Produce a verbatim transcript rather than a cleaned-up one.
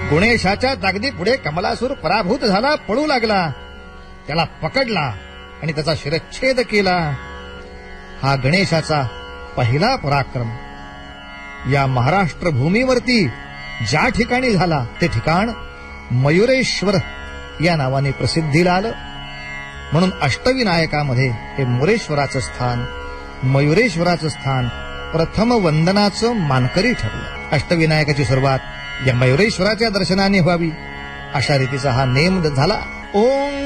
गणेशाच्या ताकदी पुढे कमलासूर पराभूत झाला, पळू लागला. त्याला पकडला आणि त्याचा शिरच्छेद केला. हा गणेशाचा पहिला पराक्रम. या महाराष्ट्र भूमीवरती ज्या ठिकाणी झाला ते ठिकाण मयुरेश्वर या नावाने प्रसिद्धीला आलं. म्हणून अष्टविनायकामध्ये हे मोरेश्वराचं स्थान, मयुरेश्वराचं स्थान प्रथम वंदनाचं मानकरी ठरलं. अष्टविनायकाची सुरुवात या मयुरेश्वराच्या दर्शनाने व्हावी अशा रीतीचा हा नेम झाला. ओम